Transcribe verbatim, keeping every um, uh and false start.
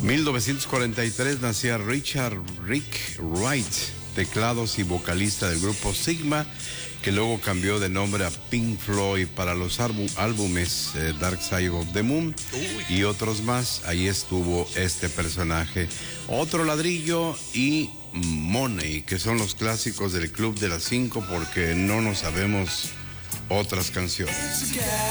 mil novecientos cuarenta y tres nacía Richard Rick Wright, teclados y vocalista del grupo Sigma, que luego cambió de nombre a Pink Floyd para los álbumes eh, Dark Side of the Moon y otros más. Ahí estuvo este personaje. Otro ladrillo y Money, que son los clásicos del Club de las Cinco, porque no nos sabemos otras canciones.